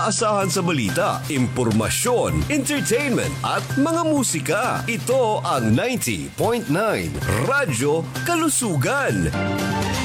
maaasahan sa balita, impormasyon, entertainment at mga musika. Ito ang 90.9 Radyo Kalusugan.